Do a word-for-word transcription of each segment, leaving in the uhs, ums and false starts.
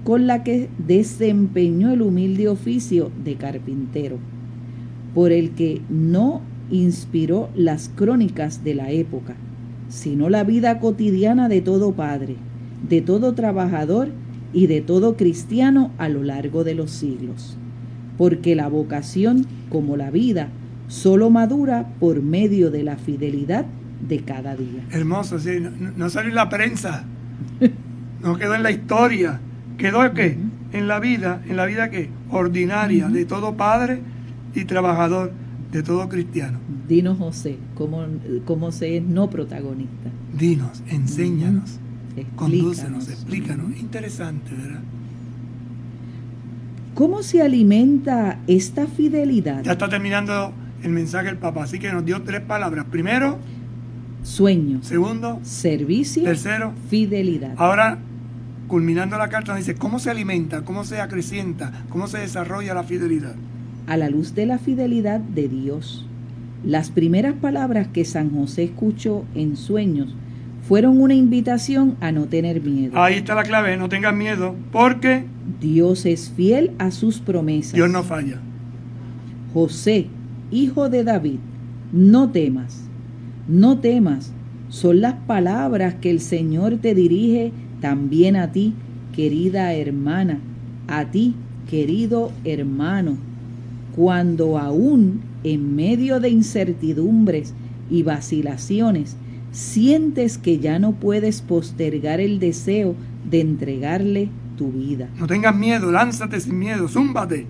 con la que desempeñó el humilde oficio de carpintero, por el que no inspiró las crónicas de la época, sino la vida cotidiana de todo padre, de todo trabajador y de todo cristiano a lo largo de los siglos, porque la vocación, como la vida, solo madura por medio de la fidelidad de cada día. Hermoso, sí, no, no salió en la prensa, no quedó en la historia, quedó ¿en qué? Uh-huh. En la vida, en la vida ¿qué? Ordinaria, uh-huh. de todo padre y trabajador, de todo cristiano. Dinos, José, ¿cómo, cómo se es no protagonista? Dinos, enséñanos, uh-huh. condúcenos, explícanos. Uh-huh. Interesante, ¿verdad? ¿Cómo se alimenta esta fidelidad? Ya está terminando el mensaje del Papa, así que nos dio tres palabras. Primero, sueño. Segundo, servicio. Tercero, fidelidad. Ahora, culminando la carta, nos dice cómo se alimenta, cómo se acrecienta, cómo se desarrolla la fidelidad. A la luz de la fidelidad de Dios. Las primeras palabras que San José escuchó en sueños fueron una invitación a no tener miedo. Ahí está la clave, no tengas miedo, porque Dios es fiel a sus promesas. Dios no falla. José, hijo de David, no temas, no temas, son las palabras que el Señor te dirige también a ti, querida hermana, a ti, querido hermano, cuando aún en medio de incertidumbres y vacilaciones sientes que ya no puedes postergar el deseo de entregarle tu vida. No tengas miedo, lánzate sin miedo, zúmbate.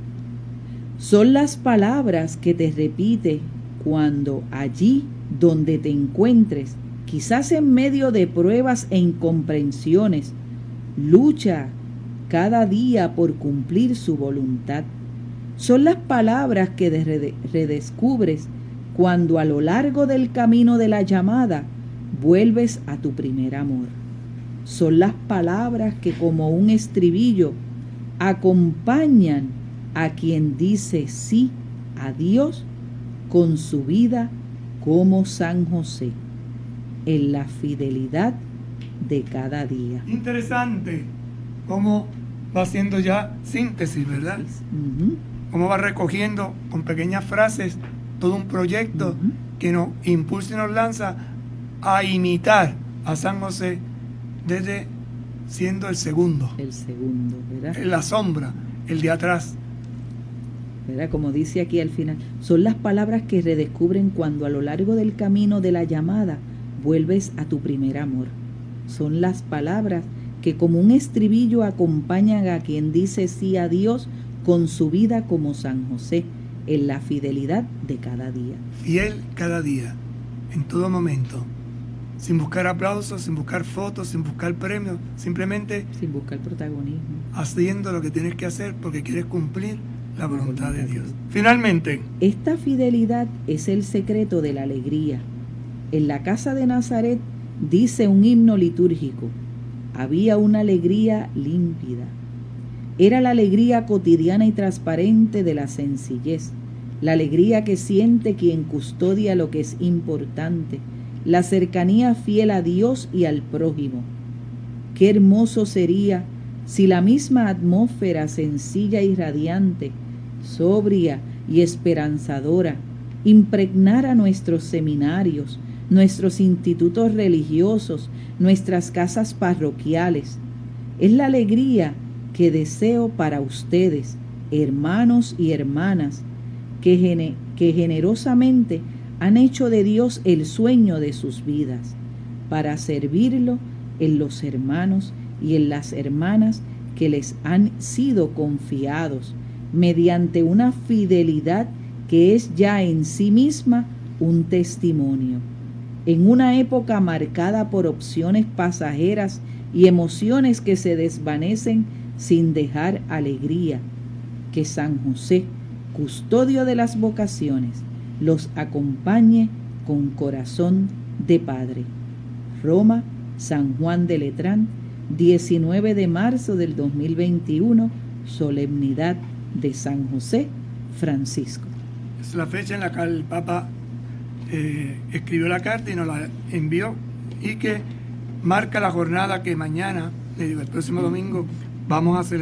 Son las palabras que te repite cuando allí donde te encuentres, quizás en medio de pruebas e incomprensiones, lucha cada día por cumplir su voluntad. Son las palabras que redescubres cuando a lo largo del camino de la llamada vuelves a tu primer amor. Son las palabras que como un estribillo acompañan a quien dice sí a Dios con su vida como San José, en la fidelidad de cada día. Interesante cómo va haciendo ya síntesis, ¿verdad? Uh-huh. Cómo va recogiendo con pequeñas frases todo un proyecto uh-huh. que nos impulsa y nos lanza a imitar a San José desde siendo el segundo. El segundo, ¿verdad? En la sombra, el de atrás. ¿Verdad? Como dice aquí al final, son las palabras que redescubren cuando a lo largo del camino de la llamada vuelves a tu primer amor. Son las palabras que como un estribillo acompañan a quien dice sí a Dios con su vida como San José, en la fidelidad de cada día. Fiel cada día, en todo momento, sin buscar aplausos, sin buscar fotos, sin buscar premios, simplemente sin buscar protagonismo, haciendo lo que tienes que hacer porque quieres cumplir la voluntad de Dios. Finalmente, esta fidelidad es el secreto de la alegría. En la casa de Nazaret, dice un himno litúrgico, había una alegría límpida. Era la alegría cotidiana y transparente de la sencillez, la alegría que siente quien custodia lo que es importante, la cercanía fiel a Dios y al prójimo. Qué hermoso sería si la misma atmósfera sencilla y radiante, sobria y esperanzadora, impregnara nuestros seminarios, nuestros institutos religiosos, nuestras casas parroquiales. Es la alegría que deseo para ustedes, hermanos y hermanas, que, gene, que generosamente han hecho de Dios el sueño de sus vidas, para servirlo en los hermanos y en las hermanas que les han sido confiados, mediante una fidelidad que es ya en sí misma un testimonio. En una época marcada por opciones pasajeras y emociones que se desvanecen sin dejar alegría, que San José, custodio de las vocaciones, los acompañe con corazón de Padre. Roma, San Juan de Letrán, diecinueve de marzo del dos mil veintiuno, solemnidad de San José Francisco. Es la fecha en la que el Papa eh, escribió la carta y nos la envió, y que marca la jornada que mañana, el próximo domingo, vamos a celebrar.